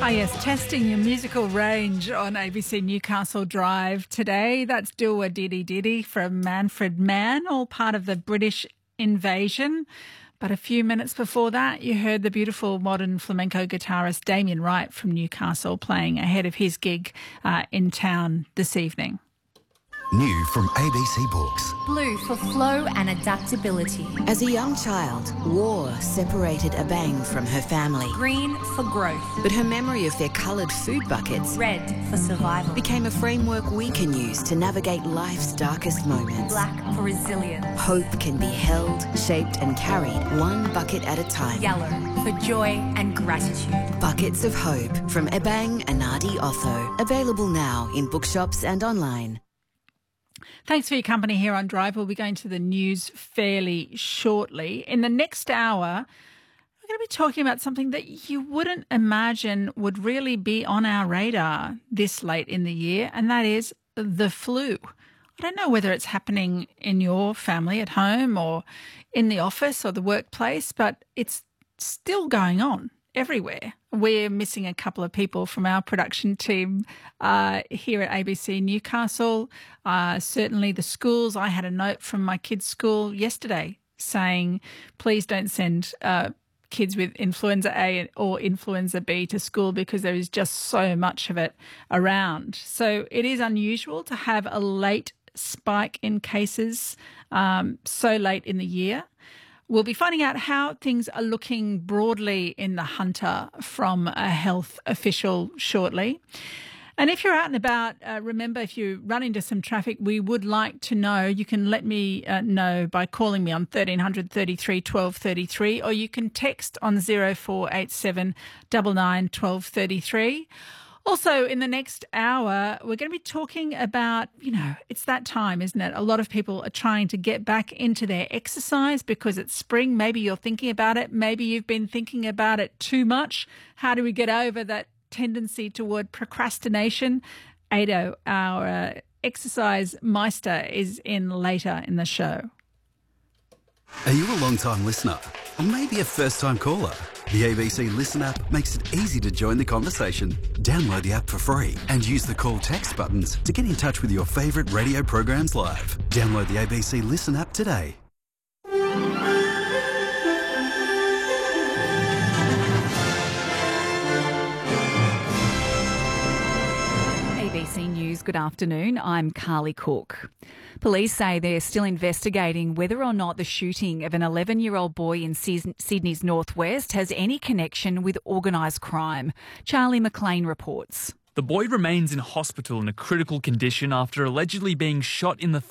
Ah yes, testing your musical range on ABC Newcastle Drive today. That's Do a Diddy Diddy from Manfred Mann, all part of the British invasion. But a few minutes before that, you heard the beautiful modern flamenco guitarist Damien Wright from Newcastle playing ahead of his gig in town this evening. New from ABC Books. Blue for flow and adaptability. As a young child, war separated Abang from her family. Green for growth. But her memory of their coloured food buckets, Red for survival. became a framework we can use to navigate life's darkest moments. Black for resilience. Hope can be held, shaped and carried one bucket at a time. Yellow for joy and gratitude. Buckets of Hope from Ebang Anadi Otho. Available now in bookshops and online. Thanks for your company here on Drive. We'll be going to the news fairly shortly. In the next hour, we're going to be talking about something that you wouldn't imagine would really be on our radar this late in the year, and that is the flu. I don't know whether it's happening in your family at home or in the office or the workplace, but it's still going on everywhere. We're missing a couple of people from our production team here at ABC Newcastle. Certainly the schools. I had a note from my kids' school yesterday saying, please don't send kids with influenza A or influenza B to school because there is just so much of it around. So it is unusual to have a late spike in cases so late in the year. We'll be finding out how things are looking broadly in the Hunter from a health official shortly. And if you're out and about, remember, if you run into some traffic, we would like to know. You can let me know by calling me on 1300 33 12 33, or you can text on 0487 99 12 33. Also, in the next hour, we're going to be talking about, it's that time, isn't it? A lot of people are trying to get back into their exercise because it's spring. Maybe you're thinking about it. Maybe you've been thinking about it too much. How do we get over that tendency toward procrastination? Ado, our exercise meister, is in later in the show. Are you a long-time listener? Or maybe a first-time caller? The ABC Listen app makes it easy to join the conversation. Download the app for free and use the call text buttons to get in touch with your favourite radio programs live. Download the ABC Listen app today. ABC News, good afternoon. I'm Carly Cook. Police say they're still investigating whether or not the shooting of an 11-year-old boy in Sydney's northwest has any connection with organised crime. Charlie McLean reports. The boy remains in hospital in a critical condition after allegedly being shot in the